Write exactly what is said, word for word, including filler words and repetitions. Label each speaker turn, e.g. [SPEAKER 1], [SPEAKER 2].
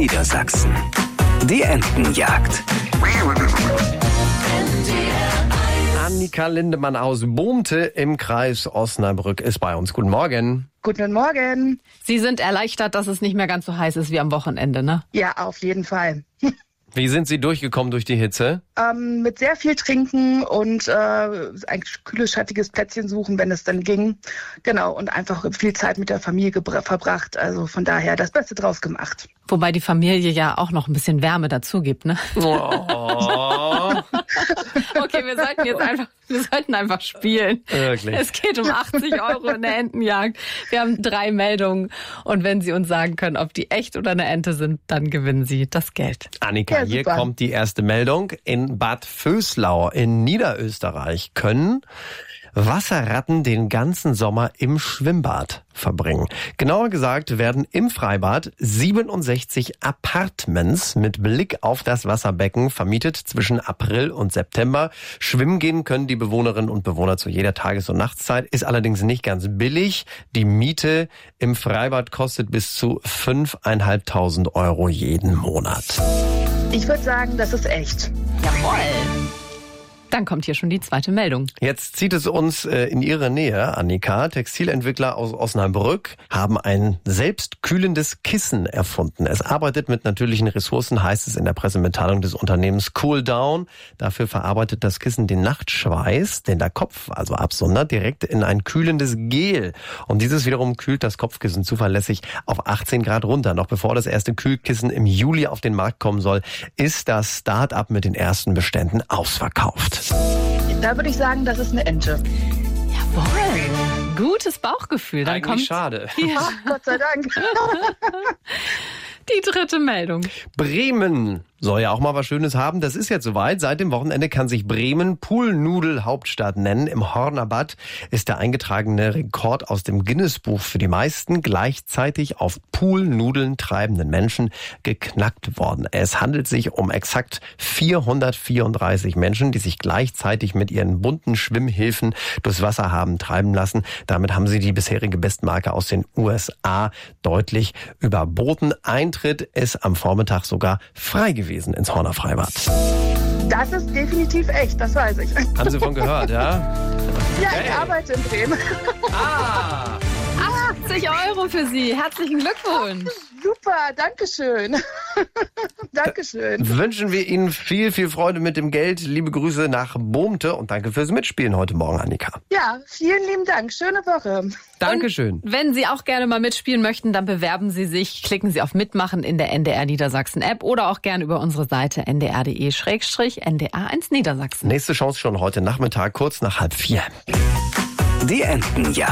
[SPEAKER 1] Niedersachsen. Die Entenjagd.
[SPEAKER 2] Annika Lindemann aus Bohmte im Kreis Osnabrück ist bei uns. Guten Morgen.
[SPEAKER 3] Guten Morgen.
[SPEAKER 4] Sie sind erleichtert, dass es nicht mehr ganz so heiß ist wie am Wochenende, ne?
[SPEAKER 3] Ja, auf jeden Fall.
[SPEAKER 2] Wie sind Sie durchgekommen durch die Hitze?
[SPEAKER 3] Ähm, mit sehr viel Trinken und äh, ein kühles, schattiges Plätzchen suchen, wenn es dann ging. Genau, und einfach viel Zeit mit der Familie gebra- verbracht. Also von daher das Beste draus gemacht.
[SPEAKER 4] Wobei die Familie ja auch noch ein bisschen Wärme dazu gibt, ne?
[SPEAKER 2] Oh.
[SPEAKER 4] Okay, wir sollten jetzt einfach, wir sollten einfach spielen.
[SPEAKER 2] Wirklich?
[SPEAKER 4] Es geht um achtzig Euro in der Entenjagd. Wir haben drei Meldungen und wenn Sie uns sagen können, ob die echt oder eine Ente sind, dann gewinnen Sie das Geld.
[SPEAKER 2] Annika,
[SPEAKER 3] Ja,
[SPEAKER 2] hier
[SPEAKER 3] super.
[SPEAKER 2] kommt die erste Meldung. In Bad Vöslau in Niederösterreich können Wasserratten den ganzen Sommer im Schwimmbad verbringen. Genauer gesagt werden im Freibad siebenundsechzig Apartments mit Blick auf das Wasserbecken vermietet zwischen April und September. Schwimmen gehen können die Bewohnerinnen und Bewohner zu jeder Tages- und Nachtszeit, ist allerdings nicht ganz billig. Die Miete im Freibad kostet bis zu fünftausendfünfhundert Euro jeden Monat.
[SPEAKER 3] Ich würde sagen, das ist echt.
[SPEAKER 4] Jawohl. Dann kommt hier schon die zweite Meldung.
[SPEAKER 2] Jetzt zieht es uns äh, in Ihre Nähe, Annika. Textilentwickler aus Osnabrück haben ein selbstkühlendes Kissen erfunden. Es arbeitet mit natürlichen Ressourcen, heißt es in der Pressemitteilung des Unternehmens Cool Down. Dafür verarbeitet das Kissen den Nachtschweiß, den der Kopf also absondert, direkt in ein kühlendes Gel. Und dieses wiederum kühlt das Kopfkissen zuverlässig auf achtzehn Grad runter. Noch bevor das erste Kühlkissen im Juli auf den Markt kommen soll, ist das Start-up mit den ersten Beständen ausverkauft.
[SPEAKER 3] Da würde ich sagen, das ist eine Ente.
[SPEAKER 4] Jawohl. Gutes Bauchgefühl. Dann
[SPEAKER 2] Eigentlich
[SPEAKER 4] kommt
[SPEAKER 2] schade.
[SPEAKER 4] hier
[SPEAKER 3] Ach, Gott sei Dank.
[SPEAKER 4] die dritte Meldung.
[SPEAKER 2] Bremen soll ja auch mal was Schönes haben. Das ist jetzt soweit. Seit dem Wochenende kann sich Bremen Poolnudel-Hauptstadt nennen. Im Horner Bad ist der eingetragene Rekord aus dem Guinness-Buch für die meisten gleichzeitig auf Poolnudeln treibenden Menschen geknackt worden. Es handelt sich um exakt vierhundertvierunddreißig Menschen, die sich gleichzeitig mit ihren bunten Schwimmhilfen durchs Wasser haben treiben lassen. Damit haben sie die bisherige Bestmarke aus den U S A deutlich überboten. Eintritt ist am Vormittag sogar frei gewesen ins Horner Freibad.
[SPEAKER 3] Das ist definitiv echt, das weiß ich.
[SPEAKER 2] Haben Sie von gehört, ja?
[SPEAKER 3] Ja, ich arbeite in Bremen.
[SPEAKER 2] Ah!
[SPEAKER 4] achtzig Euro für Sie. Herzlichen Glückwunsch.
[SPEAKER 3] Super, Dankeschön. Dankeschön.
[SPEAKER 2] Wünschen wir Ihnen viel, viel Freude mit dem Geld. Liebe Grüße nach Bohmte und danke fürs Mitspielen heute Morgen, Annika.
[SPEAKER 3] Ja, vielen lieben Dank. Schöne Woche.
[SPEAKER 2] Dankeschön.
[SPEAKER 4] Wenn Sie auch gerne mal mitspielen möchten, dann bewerben Sie sich. Klicken Sie auf Mitmachen in der N D R Niedersachsen App oder auch gerne über unsere Seite n d r punkt d e slash n d r eins Niedersachsen.
[SPEAKER 2] Nächste Chance schon heute Nachmittag, kurz nach halb vier.
[SPEAKER 1] Die Entenjagd.